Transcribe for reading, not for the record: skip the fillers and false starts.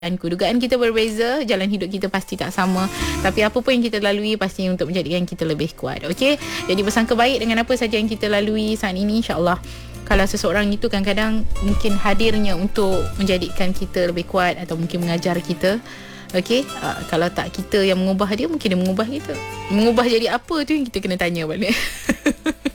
Dugaan kita berbeza, jalan hidup kita pasti tak sama. Tapi apa pun yang kita lalui pasti untuk menjadikan kita lebih kuat. Okey? Jadi bersangka baik dengan apa saja yang kita lalui saat ini, insya-Allah. Kalau seseorang itu kadang-kadang mungkin hadirnya untuk menjadikan kita lebih kuat atau mungkin mengajar kita. Okey, kalau tak kita yang mengubah dia, mungkin dia mengubah kita. Mengubah jadi apa tu yang kita kena tanya balik.